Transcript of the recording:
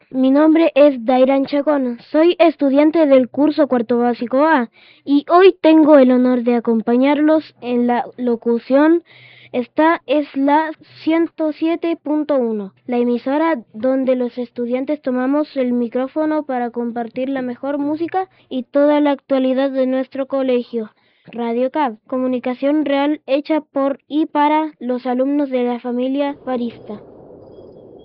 Mi nombre es Dairan Chacón, soy estudiante del curso cuarto básico A y hoy tengo el honor de acompañarlos en la locución. Esta es la 107.1, la emisora donde los estudiantes tomamos el micrófono para compartir la mejor música y toda la actualidad de nuestro colegio. Radio CAB, comunicación real hecha por y para los alumnos de la familia Barista.